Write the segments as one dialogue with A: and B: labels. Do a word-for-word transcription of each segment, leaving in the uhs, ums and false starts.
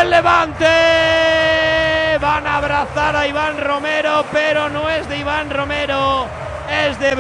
A: del Levante. Van a abrazar a Iván Romero, pero no es de Iván Romero, es de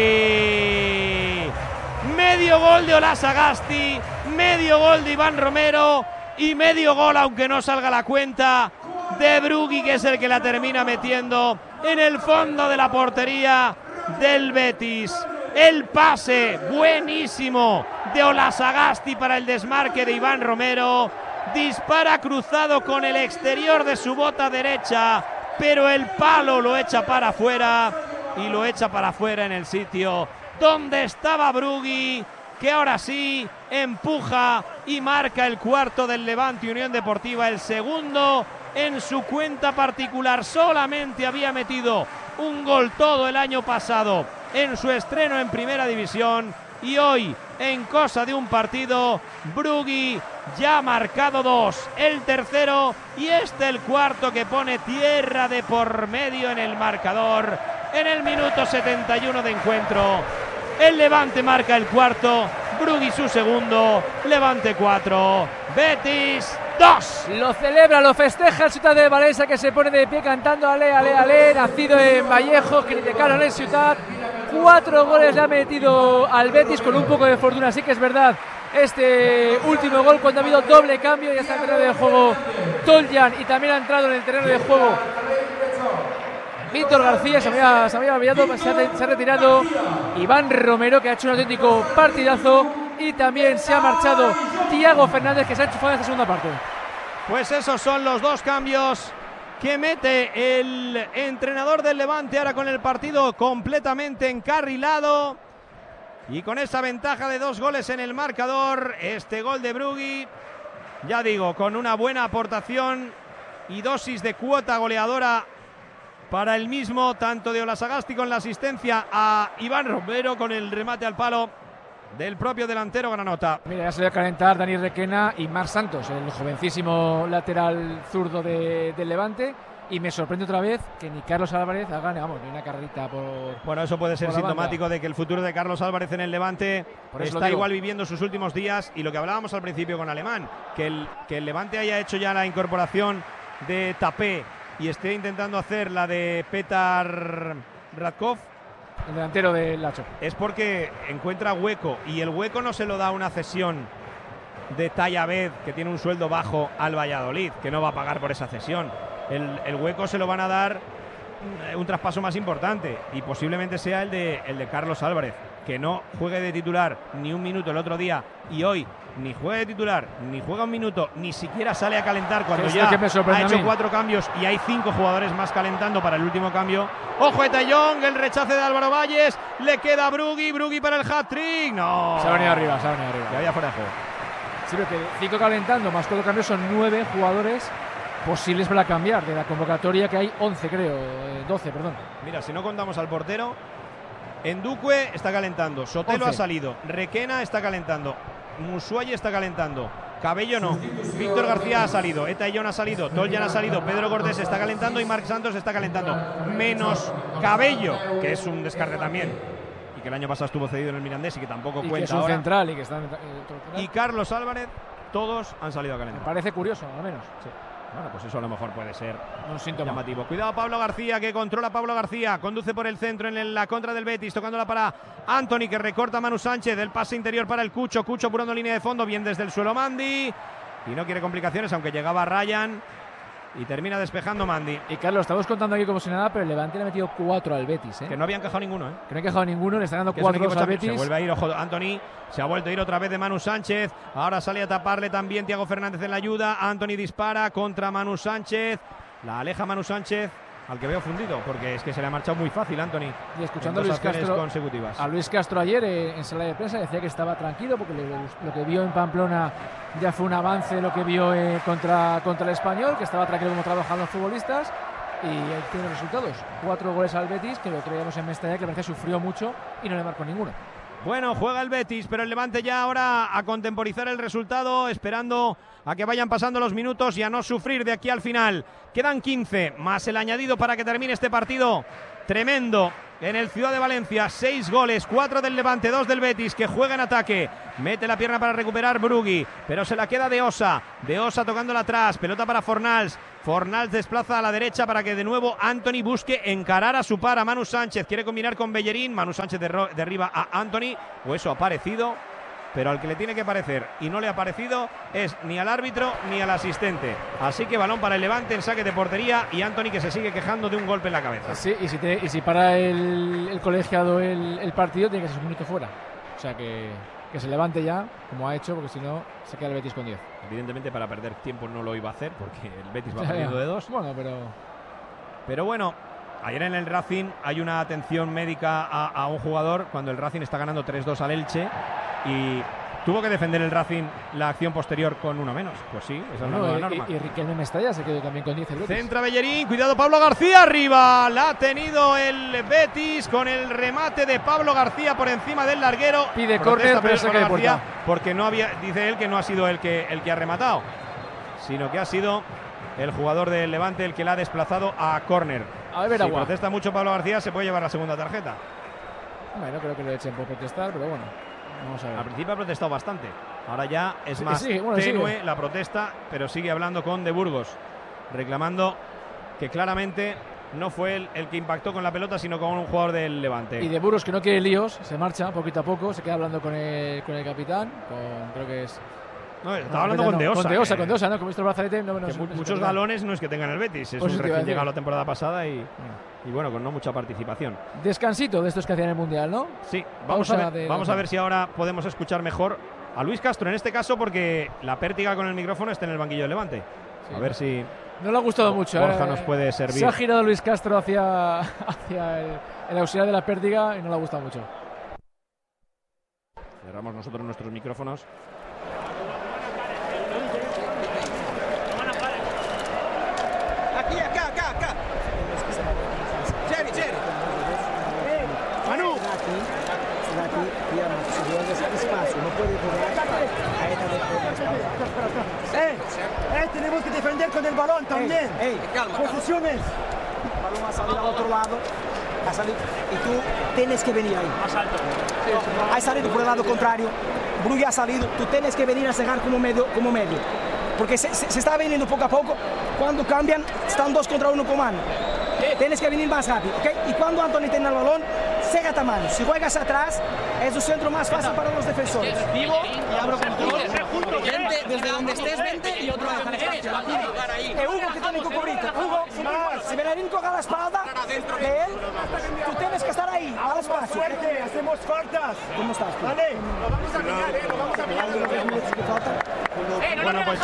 A: Brugui. Medio gol de Ola Sagasti, medio gol de Iván Romero y medio gol, aunque no salga la cuenta, de Brugui, que es el que la termina metiendo en el fondo de la portería del Betis. El pase buenísimo de Ola Sagasti para el desmarque de Iván Romero. Dispara cruzado con el exterior de su bota derecha, pero el palo lo echa para afuera y lo echa para afuera en el sitio donde estaba Brugui, que ahora sí empuja y marca el cuarto del Levante Unión Deportiva, el segundo en su cuenta particular. Solamente había metido un gol todo el año pasado en su estreno en Primera División, y hoy, en cosa de un partido, Brugui ya ha marcado dos, el tercero y este el cuarto, que pone tierra de por medio en el marcador en el minuto setenta y uno de encuentro. El Levante marca el cuarto, Brugui su segundo. Levante cuatro, Betis dos.
B: Lo celebra, lo festeja el Ciutat de Valencia, que se pone de pie cantando ale, ale, ale, nacido en Vallejo, criticado en el Ciutat. Cuatro goles le ha metido al Betis con un poco de fortuna, sí que es verdad. Este último gol, cuando ha habido doble cambio, ya está en el terreno de juego Toljan y también ha entrado en el terreno de juego Víctor García. Se había, se había olvidado, se ha, se ha retirado Iván Romero, que ha hecho un auténtico partidazo, y también se ha marchado Thiago Fernández, que se ha enchufado en esta segunda parte.
A: Pues esos son los dos cambios que mete el entrenador del Levante, ahora con el partido completamente encarrilado y con esa ventaja de dos goles en el marcador. Este gol de Brugui, ya digo, con una buena aportación y dosis de cuota goleadora para el mismo, tanto de Ola Sagasti con la asistencia a Iván Romero, con el remate al palo del propio delantero granota.
B: Mira, ya se va a calentar Dani Requena y Marc Santos, el jovencísimo lateral zurdo de, del Levante, y me sorprende otra vez que ni Carlos Álvarez haga, vamos, ni una carrerita por...
A: Bueno, eso puede ser sintomático banda de que el futuro de Carlos Álvarez en el Levante está igual viviendo sus últimos días, y lo que hablábamos al principio con Alemán, que el, que el Levante haya hecho ya la incorporación de Tapé y esté intentando hacer la de Petar Radkov,
B: el delantero del Lacho,
A: es porque encuentra hueco, y el hueco no se lo da una cesión de Tayabed, que tiene un sueldo bajo, al Valladolid, que no va a pagar por esa cesión. El, el hueco se lo van a dar un traspaso más importante, y posiblemente sea el de, el de Carlos Álvarez, que no juegue de titular ni un minuto el otro día, y hoy ni juega de titular, ni juega un minuto, ni siquiera sale a calentar cuando ya ha hecho cuatro cambios y hay cinco jugadores más calentando para el último cambio. Ojo de Tellón, el rechace de Álvaro Valles, le queda a Brugui, Brugui para el hat-trick. No,
B: se ha venido arriba, se ha venido arriba.
A: Ya había fuera de juego.
B: Sí, pero que cinco calentando más cuatro cambios son nueve jugadores posibles para cambiar. De la convocatoria, que hay once, creo, eh, doce, perdón.
A: Mira, si no contamos al portero, Endukwe está calentando, Sotelo once. Ha salido, Requena está calentando, Musuayi está calentando, Cabello no, Víctor García ha salido, Etayón ha salido, Toljan ha salido, Pedro Cortés está calentando y Marc Santos está calentando, menos Cabello, que es un descarte también, y que el año pasado estuvo cedido en el Mirandés y que tampoco
B: y
A: cuenta
B: que es un
A: ahora.
B: Central y que está en, eh,
A: y Carlos Álvarez, todos han salido a calentar.
B: Me parece curioso, al menos.
A: Sí. Bueno, pues eso a lo mejor puede ser
B: un síntoma
A: llamativo. Cuidado Pablo García, que controla Pablo García, conduce por el centro en la contra del Betis, tocándola para Anthony, que recorta a Manu Sánchez, el pase interior para el Cucho, Cucho apurando línea de fondo, bien desde el suelo Mandi, y no quiere complicaciones, aunque llegaba Ryan, y termina despejando Mandi.
B: Y Carlos, estamos contando aquí como si nada, pero el Levante le ha metido cuatro al Betis, ¿eh?
A: Que no había encajado ninguno, ¿eh?
B: Que no ha encajado ninguno, le están dando cuatro al Betis.
A: Se vuelve a ir, ojo, Anthony, se ha vuelto a ir otra vez de Manu Sánchez, ahora sale a taparle también Thiago Fernández en la ayuda, Anthony dispara contra Manu Sánchez, la aleja Manu Sánchez, al que veo fundido, porque es que se le ha marchado muy fácil Anthony.
B: Y escuchando a Luis Castro,
A: consecutivas.
B: a Luis Castro ayer eh, en sala de prensa, decía que estaba tranquilo porque le, lo que vio en Pamplona ya fue un avance, lo que vio eh, contra, contra el Español, que estaba tranquilo como trabajan los futbolistas, y ahí tiene resultados. Cuatro goles al Betis, que lo traíamos en Mestalla, que parece que sufrió mucho y no le marcó ninguno.
A: Bueno, juega el Betis, pero el Levante ya ahora a contemporizar el resultado, esperando a que vayan pasando los minutos y a no sufrir de aquí al final. Quedan quince, más el añadido para que termine este partido tremendo en el Ciudad de Valencia. Seis goles, cuatro del Levante, dos del Betis, que juega en ataque. Mete la pierna para recuperar Brugui, pero se la queda de Osa. De Osa tocándola atrás, pelota para Fornals. Fornals desplaza a la derecha para que de nuevo Antony busque encarar a su par, a Manu Sánchez. Quiere combinar con Bellerín. Manu Sánchez derriba a Antony, o eso ha parecido. Pero al que le tiene que parecer y no le ha parecido es ni al árbitro ni al asistente. Así que balón para el Levante en saque de portería y Antony, que se sigue quejando de un golpe en la cabeza.
B: Sí, y si, te, y si para el, el colegiado el, el partido, tiene que ser un minuto fuera. O sea que, que se levante ya, como ha hecho, porque si no se queda el Betis con diez.
A: Evidentemente para perder tiempo no lo iba a hacer, porque el Betis va perdiendo de dos.
B: Bueno, pero...
A: Pero bueno, ayer en el Racing hay una atención médica a, a un jugador cuando el Racing está ganando tres dos al Elche. Y tuvo que defender el Racing la acción posterior con uno menos. Pues sí, esa es
B: no,
A: una nueva
B: y,
A: norma.
B: Y, y Riquelme Mestalla se quedó también con diez.
A: Centra Bellerín, cuidado Pablo García, arriba. La ha tenido el Betis con el remate de Pablo García por encima del larguero.
B: Pide córner, pero se queda García
A: porque no había, dice él que no ha sido el que, el que ha rematado, sino que ha sido el jugador del Levante el que la ha desplazado a córner.
B: A ver,
A: si
B: agua.
A: protesta mucho Pablo García, se puede llevar la segunda tarjeta.
B: Bueno, creo que lo echen por protestar, pero bueno. Vamos a ver.
A: Al principio ha protestado bastante. Ahora ya es
B: sí,
A: más
B: sí, bueno,
A: tenue
B: sigue.
A: la protesta, pero sigue hablando con De Burgos, reclamando que claramente no fue él el que impactó con la pelota, sino con un jugador del Levante.
B: Y De Burgos, que no quiere líos, se marcha poquito a poco, se queda hablando con el, con el capitán, con, creo que es...
A: No, estaba hablando con
B: no,
A: De Osa.
B: Con De Osa,
A: eh,
B: con De Osa, ¿no? Como visto el brazalete, no, no,
A: que
B: no,
A: mu
B: no
A: muchos galones no es que tengan el Betis, es
B: pues
A: un
B: sí,
A: recién llegado la temporada pasada y, y bueno, con no mucha participación.
B: Descansito de estos que hacían el Mundial, ¿no?
A: Sí, vamos, a ver,
B: de,
A: vamos a ver si ahora podemos escuchar mejor a Luis Castro en este caso, porque la pértiga con el micrófono está en el banquillo del Levante. Sí, a ver si...
B: No le ha gustado mucho.
A: Borja
B: eh,
A: nos puede servir.
B: Se ha girado Luis Castro hacia, hacia el, el auxiliar de la pértiga y no le ha gustado mucho.
A: Cerramos nosotros nuestros micrófonos.
C: Aquí, acá, acá, acá. Jerry, Jerry. Manu.
D: Aquí, digamos, si juegas espacio, no puede jugar. Ahí está
C: ¡Eh! ¡Eh! Tenemos que defender con el balón también.
D: ¡Ey! ey
C: calma, posiciones.
D: El balón va a salir al otro lado. Va a salir. Y tú tienes que venir ahí. Más alto. Ha salido por el lado contrario. Brugui ha salido. Tú tienes que venir a cegar como medio. Como medio. Porque se, se, se está viniendo poco a poco. Cuando cambian, están dos contra uno con mano. Tienes que venir más rápido, ¿ok? Y cuando Antony tenga el balón, cégate a mano. Si juegas atrás, es el centro más fácil para los defensores.
C: Vivo y abro control. Vente, desde donde estés, vente y otro deja el espacio.
D: Es Hugo que tiene que cubrirte. Hugo, si Bellerín coge la espalda de él, tú tienes que estar ahí, al espacio.
C: Fuerte, hacemos faltas.
D: ¿Cómo estás? Tú?
C: Vale, lo vamos a pillar, eh, lo vamos a pillar.
A: Bueno, pues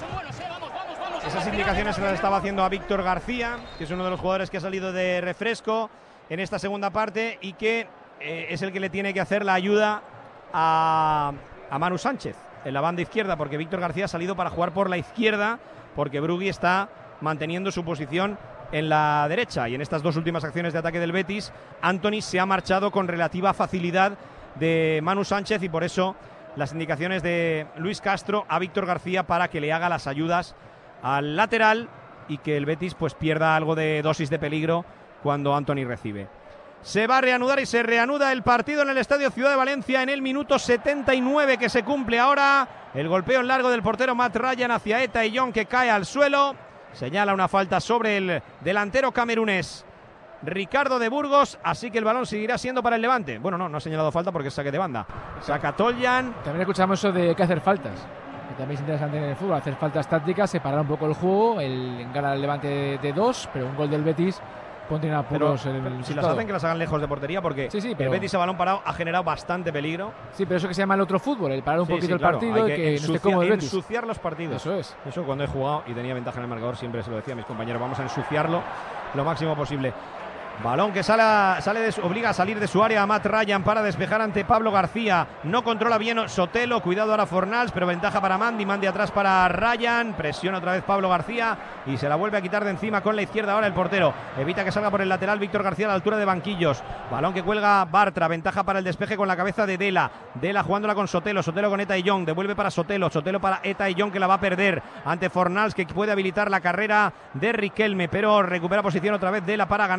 A: esas indicaciones se las estaba haciendo a Víctor García, que es uno de los jugadores que ha salido de refresco en esta segunda parte y que eh, es el que le tiene que hacer la ayuda a, a Manu Sánchez en la banda izquierda, porque Víctor García ha salido para jugar por la izquierda, porque Brugui está manteniendo su posición en la derecha. Y en estas dos últimas acciones de ataque del Betis, Antony se ha marchado con relativa facilidad de Manu Sánchez, y por eso las indicaciones de Luis Castro a Víctor García para que le haga las ayudas al lateral y que el Betis pues pierda algo de dosis de peligro cuando Antony recibe. Se va a reanudar y se reanuda el partido en el Estadio Ciudad de Valencia en el minuto setenta y nueve que se cumple ahora. El golpeo en largo del portero Matt Ryan hacia Eta Young, que cae al suelo. Señala una falta sobre el delantero camerunés Ricardo de Burgos, así que el balón seguirá siendo para el Levante. Bueno, no, no ha señalado falta porque es saque de banda. Saca Toljan.
B: También escuchamos eso de que hacer faltas, que también es interesante en el fútbol, hacer faltas tácticas, separar un poco el juego, el gana el Levante de, de dos, pero un gol del Betis pondría apuros
A: pero,
B: el
A: pero si
B: resultado.
A: las hacen, que las hagan lejos de portería, porque
B: sí, sí, pero...
A: el Betis a balón parado ha generado bastante peligro.
B: Sí, pero eso que se llama el otro fútbol, el parar un
A: sí,
B: poquito
A: sí,
B: el
A: claro,
B: partido
A: hay
B: y
A: que,
B: que
A: ensucia,
B: no esté cómodo el Betis.
A: ensuciar los partidos.
B: Eso es.
A: Eso cuando he jugado y tenía ventaja en el marcador siempre se lo decía a mis compañeros, vamos a ensuciarlo lo máximo posible. Balón que sale, sale de su, obliga a salir de su área a Matt Ryan para despejar ante Pablo García. No controla bien Sotelo, cuidado ahora Fornals, pero ventaja para Mandy, Mandy atrás para Ryan, presiona otra vez Pablo García y se la vuelve a quitar de encima con la izquierda ahora el portero. Evita que salga por el lateral Víctor García a la altura de banquillos. Balón que cuelga Bartra, ventaja para el despeje con la cabeza de Dela. Dela jugándola con Sotelo, Sotelo con Eta Young, devuelve para Sotelo, Sotelo para Eta Young, que la va a perder ante Fornals, que puede habilitar la carrera de Riquelme, pero recupera posición otra vez Dela para ganarla.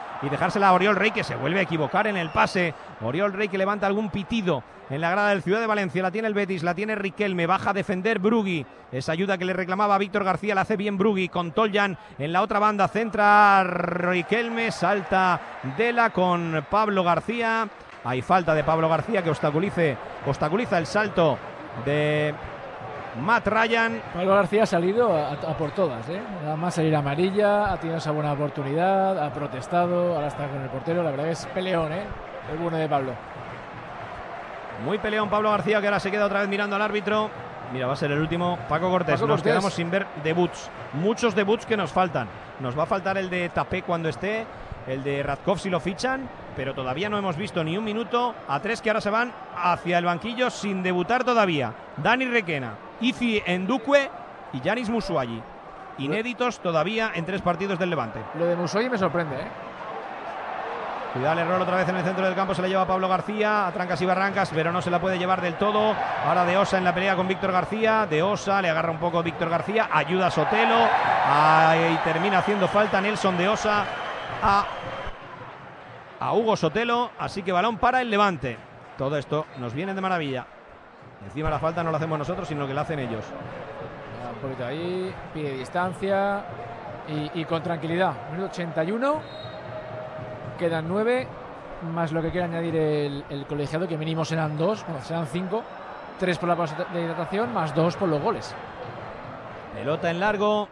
A: y dejársela a Oriol Rey, que se vuelve a equivocar en el pase. Oriol Rey que levanta algún pitido en la grada del Ciudad de Valencia. La tiene el Betis, la tiene Riquelme, baja a defender Brugui. Esa ayuda que le reclamaba Víctor García la hace bien Brugui, con Toljan en la otra banda, centra Riquelme, salta Dela con Pablo García. Hay falta de Pablo García que obstaculice, obstaculiza el salto de Matt Ryan.
B: Pablo García ha salido a, a por todas, ¿eh? Nada más salir amarilla, ha tenido esa buena oportunidad, ha protestado, ahora está con el portero. La verdad que es peleón, ¿eh? El bueno de Pablo.
A: Muy peleón Pablo García, que ahora se queda otra vez mirando al árbitro. Mira, va a ser el último. Paco Cortés,
B: Paco
A: nos
B: Cortés.
A: quedamos sin ver debuts. Muchos debuts que nos faltan. Nos va a faltar el de Tapé cuando esté, el de Radkov si lo fichan, pero todavía no hemos visto ni un minuto a tres que ahora se van hacia el banquillo sin debutar todavía. Dani Requena, Ifi Ndukwe y Yanis Musuayi. Inéditos todavía en tres partidos del Levante.
B: Lo de Musuayi me sorprende, ¿eh?
A: Cuidado el error otra vez en el centro del campo, se la lleva Pablo García a trancas y barrancas, pero no se la puede llevar del todo. Ahora De Osa en la pelea con Víctor García. De Osa le agarra un poco Víctor García, ayuda a Sotelo, ahí termina haciendo falta Nelson De Osa a, a Hugo Sotelo, así que balón para el Levante. Todo esto nos viene de maravilla. Encima la falta no la hacemos nosotros, sino que la hacen ellos.
B: Un poquito ahí, pide distancia y, y con tranquilidad. Minuto ochenta y uno. Quedan nueve, más lo que quiere añadir el, el colegiado, que mínimo serán dos, bueno, serán cinco. Tres por la pausa de hidratación, más dos por los goles.
A: Pelota en largo.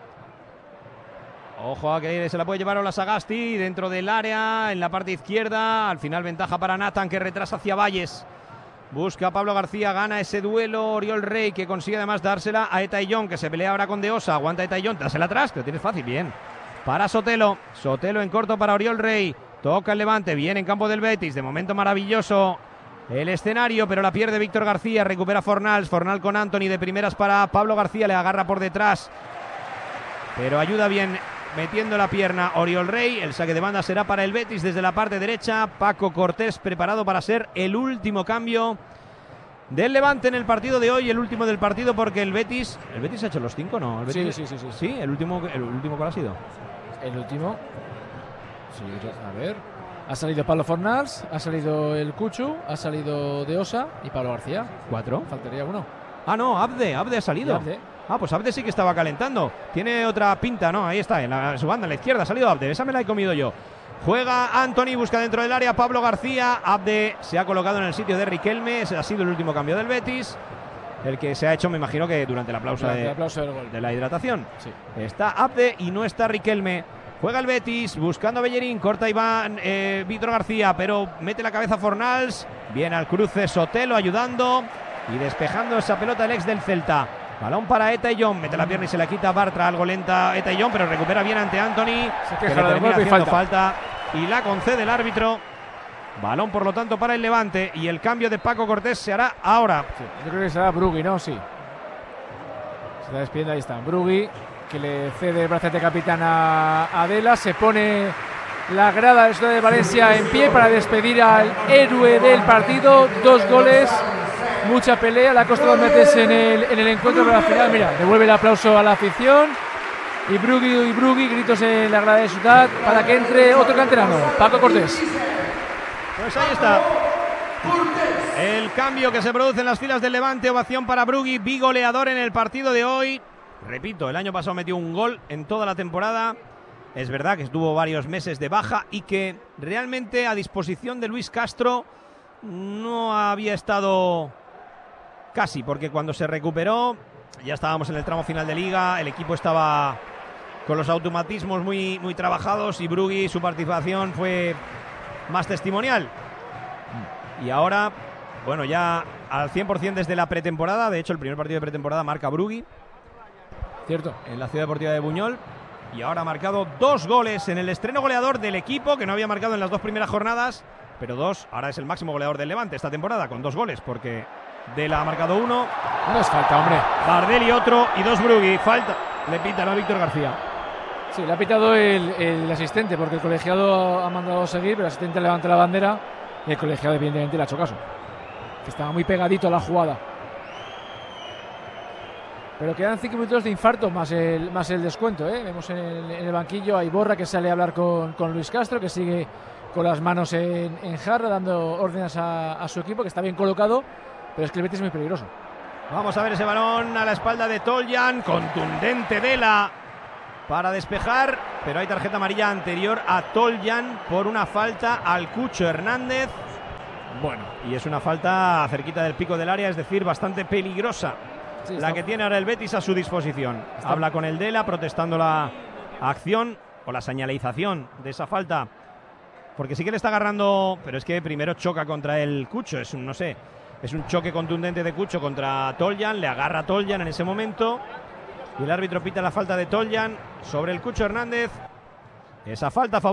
A: Ojo a que se la puede llevar Ola Sagasti dentro del área, en la parte izquierda. Al final ventaja para Nathan, que retrasa hacia Valles. Busca a Pablo García, gana ese duelo Oriol Rey, que consigue además dársela a Etaillón, que se pelea ahora con De Osa. Aguanta Etaillón, dásela atrás, que lo tienes fácil, bien. Para Sotelo, Sotelo en corto para Oriol Rey, toca el Levante, bien en campo del Betis, de momento maravilloso el escenario, pero la pierde Víctor García, recupera Fornals, Fornal con Anthony, de primeras para Pablo García, le agarra por detrás, pero ayuda bien metiendo la pierna Oriol Rey. El saque de banda será para el Betis desde la parte derecha. Paco Cortés preparado para ser el último cambio del Levante en el partido de hoy, el último del partido, porque el Betis, ¿el Betis ha hecho los cinco, no? ¿El Betis?
B: Sí, sí, sí, sí.
A: Sí, el último, el último cuál ha sido.
B: El último, sí, a ver, ha salido Pablo Fornals, ha salido el Cuchu, ha salido De Osa y Pablo García.
A: Cuatro.
B: Faltaría uno.
A: Ah, no, Abde, Abde ha salido.
B: Abde.
A: Ah, pues Abde sí que estaba calentando. Tiene otra pinta, ¿no? Ahí está, en, la, en su banda, en la izquierda, ha salido Abde. Esa me la he comido yo. Juega Anthony, busca dentro del área Pablo García. Abde se ha colocado en el sitio de Riquelme. Ese ha sido el último cambio del Betis. El que se ha hecho, me imagino que durante el aplauso,
B: Durante
A: de,
B: el aplauso del gol.
A: de la hidratación.
B: Sí.
A: Está Abde y no está Riquelme. Juega el Betis, buscando a Bellerín, corta Iván, eh, Víctor García, pero mete la cabeza Fornals. Viene al cruce Sotelo ayudando y despejando esa pelota el ex del Celta. Balón para Etaillón, mete la pierna y se la quita Bartra, algo lenta Etaillón, pero recupera bien ante Anthony,
B: Se
A: que
B: queja
A: le
B: del
A: termina
B: golpe y
A: haciendo
B: falta.
A: falta y la concede el árbitro. Balón por lo tanto para el Levante y el cambio de Paco Cortés se hará ahora.
B: Sí, yo creo que será Brugui, ¿no? Sí. Se está despidiendo, ahí está. Brugui, que le cede el brazalete capitán a Adela. Se pone la grada del Ciudad de Valencia en pie para despedir al héroe del partido. Dos goles, mucha pelea. Le ha costado meterse en el, en el encuentro, pero al final, mira, devuelve el aplauso a la afición. Y Brugui y Brugui, gritos en la grada de Ciudad para que entre otro canterano, Paco Cortés.
A: Pues ahí está el cambio que se produce en las filas del Levante. Ovación para Brugui, bigoleador en el partido de hoy. Repito, el año pasado metió un gol en toda la temporada. Es verdad que estuvo varios meses de baja y que realmente a disposición de Luis Castro no había estado casi, porque cuando se recuperó ya estábamos en el tramo final de liga, el equipo estaba con los automatismos muy, muy trabajados y Brugui, su participación fue más testimonial. Y ahora, bueno, ya al cien por ciento desde la pretemporada. De hecho, el primer partido de pretemporada marca Brugui.
B: Cierto.
A: En la Ciudad Deportiva de Buñol. Y ahora ha marcado dos goles en el estreno goleador del equipo, que no había marcado en las dos primeras jornadas. Pero dos, ahora es el máximo goleador del Levante esta temporada, con dos goles, porque Dela ha marcado uno.
B: No es falta, hombre.
A: Bardelli otro y dos Brugui. Falta. Le pitan a Víctor García.
B: Sí, le ha pitado el, el asistente, porque el colegiado ha mandado a seguir, pero el asistente levanta la bandera y el colegiado evidentemente le ha hecho caso, que estaba muy pegadito a la jugada. Pero quedan cinco minutos de infarto más el, más el descuento, ¿eh? Vemos en el, en el banquillo a Iborra, que sale a hablar con, con Luis Castro, que sigue con las manos en, en jarra, dando órdenes a, a su equipo, que está bien colocado, pero es que el Betis es muy peligroso.
A: Vamos a ver ese balón a la espalda de Toljan, contundente Dela para despejar, pero hay tarjeta amarilla anterior a Toljan por una falta al Cucho Hernández. Bueno, y es una falta cerquita del pico del área, es decir, bastante peligrosa. Sí, la que tiene ahora el Betis a su disposición. Está. Habla con el Dela protestando la acción o la señalización de esa falta, porque sí que le está agarrando, pero es que primero choca contra el Cucho, es un, no sé, es un choque contundente de Cucho contra Toljan, le agarra a Toljan en ese momento y el árbitro pita la falta de Toljan sobre el Cucho Hernández. Esa falta